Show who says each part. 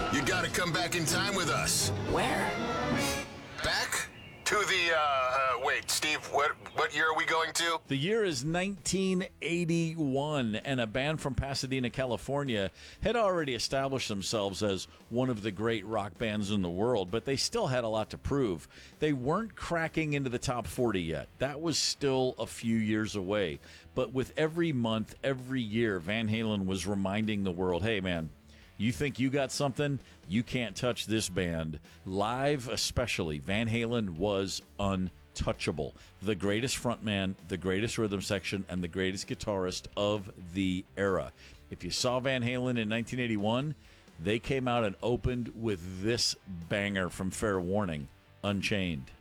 Speaker 1: You gotta come back in time with us.
Speaker 2: Where?
Speaker 1: Back to the, wait, Steve, what year are we going to?
Speaker 3: The year is 1981, and a band from Pasadena, California had already established themselves as one of the great rock bands in the world, but they still had a lot to prove. They weren't cracking into the top 40 yet. That was still a few years away. But with every month, every year, Van Halen was reminding the world, hey, man, you think you got something? You can't touch this band. Live especially, Van Halen was untouchable. The greatest frontman, the greatest rhythm section, and the greatest guitarist of the era. If you saw Van Halen in 1981, they came out and opened with this banger from Fair Warning, Unchained.